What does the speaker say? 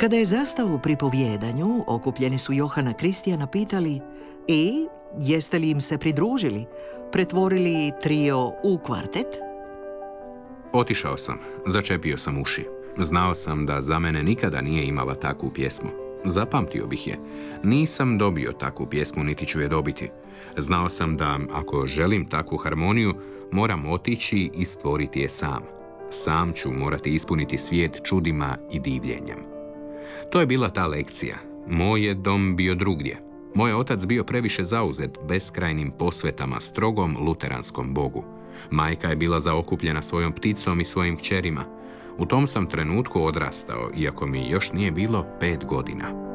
Kada je zastao pri povjedanju, okupljeni su Johana Kristijana pitali: i jeste li im se pridružili? Pretvorili trio u kvartet? Otišao sam, začepio sam uši. Znao sam da za mene nikada nije imala takvu pjesmu. Zapamtio bih je. Nisam dobio takvu pjesmu, niti ću je dobiti. Znao sam da, ako želim takvu harmoniju, moram otići i stvoriti je sam. Sam ću morati ispuniti svijet čudima i divljenjem. To je bila ta lekcija. Moj je dom bio drugdje. Moj otac bio previše zauzet beskrajnim posvetama strogom luteranskom Bogu. Majka je bila zaokupljena svojom pticom i svojim kćerima. U tom sam trenutku odrastao, iako mi još nije bilo 5 godina.